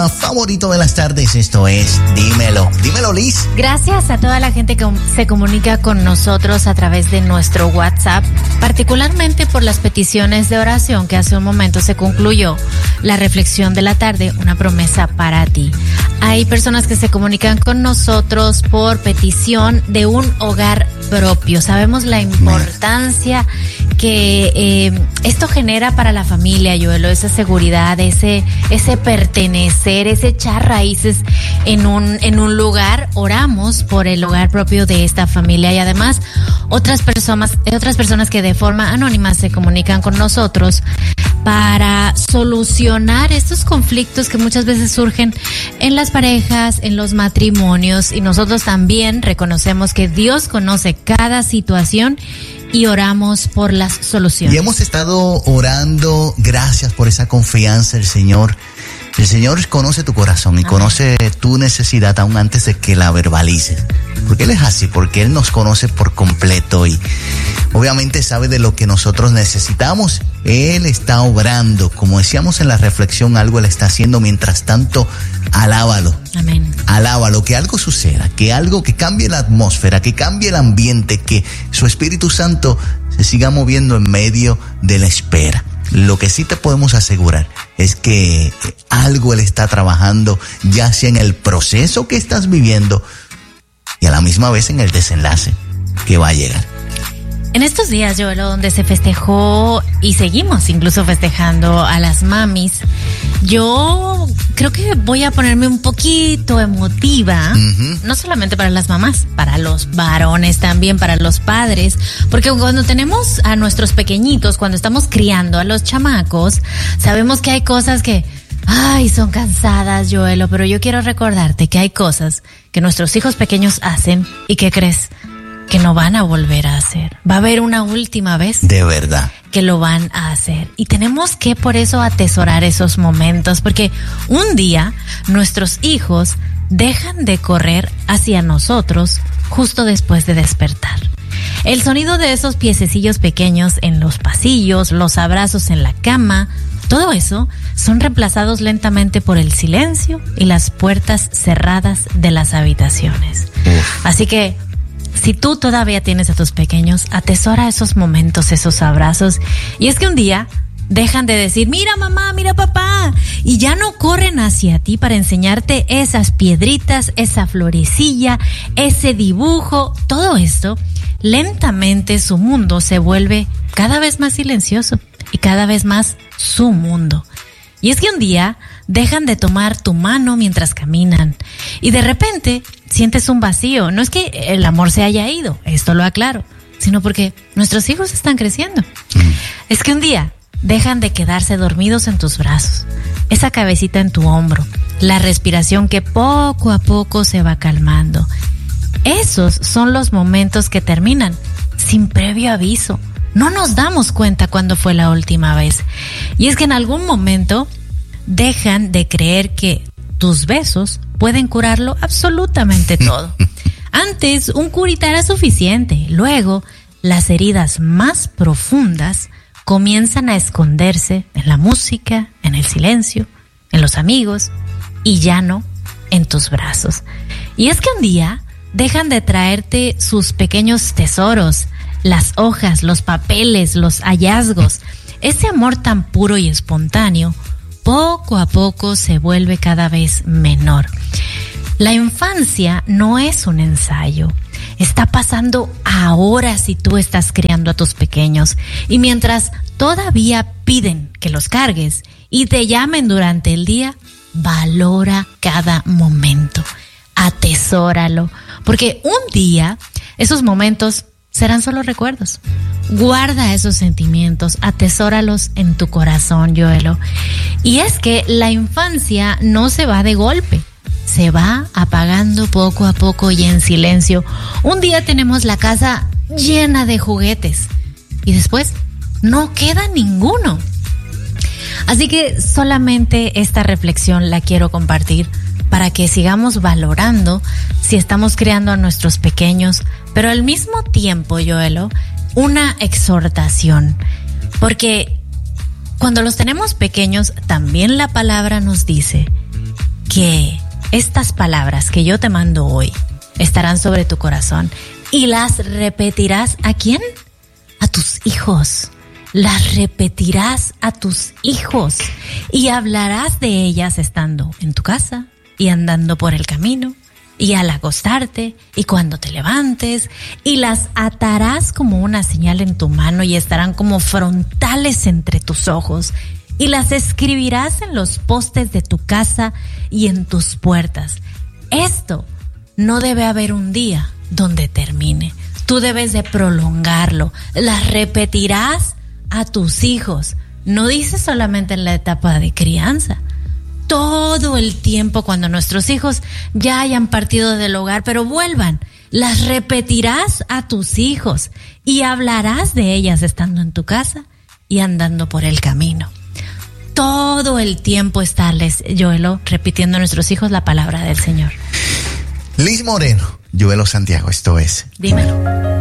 programa favorito de las tardes. Esto es Dímelo. Dímelo, Liz. Gracias a toda la gente que se comunica con nosotros a través de nuestro WhatsApp, particularmente por las peticiones de oración que hace un momento se concluyó la reflexión de la tarde, una promesa para ti. Hay personas que se comunican con nosotros por petición de un hogar propio. Sabemos la importancia que esto genera para la familia, Joelo, esa seguridad, ese pertenecer, ese echar raíces en un lugar. Oramos por el hogar propio de esta familia y además otras personas que de forma anónima se comunican con nosotros para solucionar estos conflictos que muchas veces surgen en las parejas, en los matrimonios, y nosotros también reconocemos que Dios conoce cada situación y oramos por las soluciones. Y hemos estado orando, gracias por esa confianza. El Señor conoce tu corazón y conoce tu necesidad aún antes de que la verbalices. Porque Él es así, porque Él nos conoce por completo y obviamente sabe de lo que nosotros necesitamos. Él está obrando, como decíamos en la reflexión, algo Él está haciendo. Mientras tanto, alábalo. Amén. Alábalo, que algo suceda, que cambie la atmósfera, que cambie el ambiente, que su Espíritu Santo se siga moviendo en medio de la espera. Lo que sí te podemos asegurar es que algo Él está trabajando, ya sea en el proceso que estás viviendo y a la misma vez en el desenlace que va a llegar. En estos días, Joelo, donde se festejó y seguimos incluso festejando a las mamis, yo creo que voy a ponerme un poquito emotiva, no solamente para las mamás, para los varones también, para los padres, porque cuando tenemos a nuestros pequeñitos, cuando estamos criando a los chamacos, sabemos que hay cosas que, son cansadas, Joelo, pero yo quiero recordarte que hay cosas que nuestros hijos pequeños hacen y que crees que no van a volver a hacer. Va a haber una última vez. De verdad. Que lo van a hacer. Y tenemos que por eso atesorar esos momentos, porque un día nuestros hijos dejan de correr hacia nosotros justo después de despertar. El sonido de esos piececillos pequeños en los pasillos, los abrazos en la cama, todo eso son reemplazados lentamente por el silencio y las puertas cerradas de las habitaciones. Así que si tú todavía tienes a tus pequeños, atesora esos momentos, esos abrazos. Y es que un día dejan de decir, mira mamá, mira papá, y ya no corren hacia ti para enseñarte esas piedritas, esa florecilla, ese dibujo. Todo esto, lentamente su mundo se vuelve cada vez más silencioso y cada vez más su mundo. Y es que un día dejan de tomar tu mano mientras caminan y de repente sientes un vacío. No es que el amor se haya ido, esto lo aclaro, sino porque nuestros hijos están creciendo. Es que un día dejan de quedarse dormidos en tus brazos, esa cabecita en tu hombro, la respiración que poco a poco se va calmando. Esos son los momentos que terminan sin previo aviso. No nos damos cuenta cuándo fue la última vez. Y es que en algún momento dejan de creer que tus besos pueden curarlo absolutamente todo. Antes, un curita era suficiente. Luego, las heridas más profundas comienzan a esconderse en la música, en el silencio, en los amigos y ya no en tus brazos. Y es que un día dejan de traerte sus pequeños tesoros, las hojas, los papeles, los hallazgos. Ese amor tan puro y espontáneo, poco a poco se vuelve cada vez menor. La infancia no es un ensayo. Está pasando ahora si tú estás criando a tus pequeños. Y mientras todavía piden que los cargues y te llamen durante el día, valora cada momento. Atesóralo. Porque un día esos momentos serán solo recuerdos. Guarda esos sentimientos, atesóralos en tu corazón, Joelo. Y es que la infancia no se va de golpe, se va apagando poco a poco y en silencio. Un día tenemos la casa llena de juguetes y después no queda ninguno. Así que solamente esta reflexión la quiero compartir para que sigamos valorando si estamos criando a nuestros pequeños, pero al mismo tiempo, Joelo, una exhortación, porque cuando los tenemos pequeños, también la palabra nos dice que estas palabras que yo te mando hoy estarán sobre tu corazón y las repetirás ¿a quién? A tus hijos. Las repetirás a tus hijos y hablarás de ellas estando en tu casa y andando por el camino y al acostarte y cuando te levantes, y las atarás como una señal en tu mano y estarán como frontales entre tus ojos, y las escribirás en los postes de tu casa y en tus puertas. Esto no debe haber un día donde termine. Tú debes de prolongarlo. Las repetirás a tus hijos. No dice solamente en la etapa de crianza. Todo el tiempo cuando nuestros hijos ya hayan partido del hogar, pero vuelvan, las repetirás a tus hijos y hablarás de ellas estando en tu casa y andando por el camino. Todo el tiempo estarles, Joelo, repitiendo a nuestros hijos la palabra del Señor. Liz Moreno, Joelo Santiago, esto es. Dímelo.